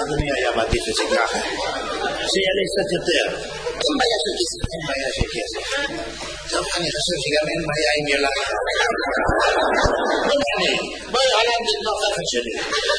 אדוני היה מעדיף את זה ככה? שיעלה קצת יותר. אין בעיה של כסף. אין בעיה של כסף. טוב, אני חושב שגם אין בעיה עם ילד. בואי עליו לתמוך אחת שלי.